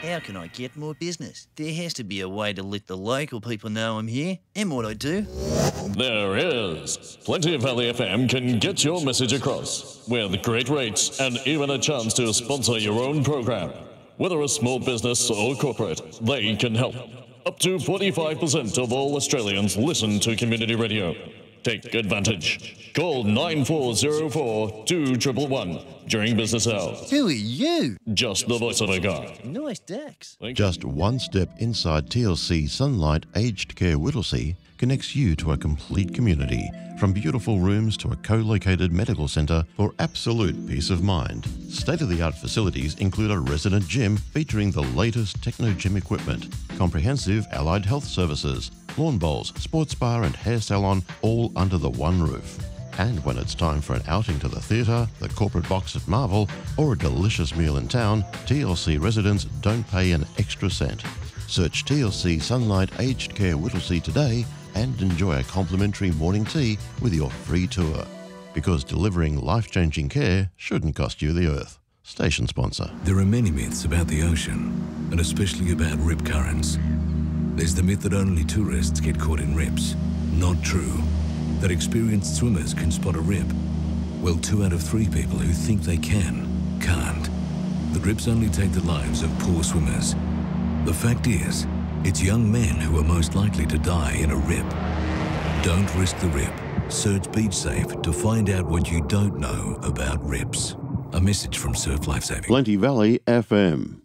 How can I get more business? There has to be a way to let the local people know I'm here and what I do. There is. Plenty Valley FM can get your message across with great rates and even a chance to sponsor your own program. Whether a small business or corporate, they can help. Up to 45% of all Australians listen to community radio. Take advantage. Call 9404 2111 during business hours. Who are you? Just the voice of a guy. Nice Dax. Just one step inside TLC Sunlight Aged Care Whittlesea connects you to a complete community, from beautiful rooms to a co-located medical centre for absolute peace of mind. State-of-the-art facilities include a resident gym featuring the latest techno gym equipment, comprehensive allied health services, lawn bowls, sports bar and hair salon, all under the one roof. And when it's time for an outing to the theatre, the corporate box at Marvel, or a delicious meal in town, TLC residents don't pay an extra cent. Search TLC Sunlight Aged Care Whittlesea today and enjoy a complimentary morning tea with your free tour. Because delivering life-changing care shouldn't cost you the earth. Station sponsor. There are many myths about the ocean, and especially about rip currents. There's the myth that only tourists get caught in rips. Not true. That experienced swimmers can spot a rip. Well, 2 out of 3 people who think they can't. The rips only take the lives of poor swimmers. The fact is, it's young men who are most likely to die in a rip. Don't risk the rip. Search Beach Safe to find out what you don't know about rips. A message from Surf Lifesaving. Plenty Valley FM.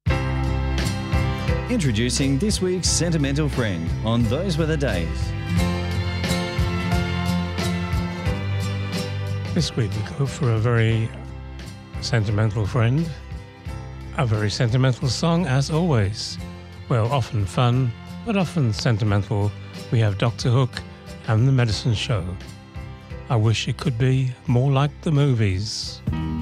Introducing this week's Sentimental Friend on Those Were the Days. This week we go for a very sentimental friend. A very sentimental song, as always. Well, often fun, but often sentimental. We have Dr. Hook and The Medicine Show. I wish it could be more like the movies.